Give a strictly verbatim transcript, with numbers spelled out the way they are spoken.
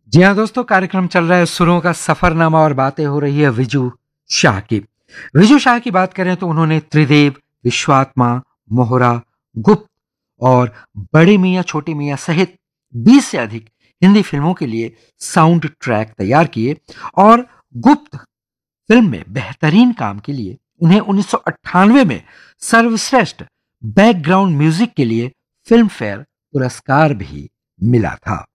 जी हाँ दोस्तों, कार्यक्रम चल रहा है सुरों का सफरनामा और बातें हो रही है विजू शाह की। विजू शाह की बात करें तो उन्होंने त्रिदेव, विश्वात्मा, मोहरा, गुप्त और बड़े मियाँ छोटे मियाँ सहित बीस से अधिक हिंदी फिल्मों के लिए साउंड ट्रैक तैयार किए और गुप्त फिल्म में बेहतरीन काम के लिए उन्हें उन्नीस सौ अट्ठानवे में सर्वश्रेष्ठ बैकग्राउंड म्यूजिक के लिए फिल्म फेयर पुरस्कार भी मिला था।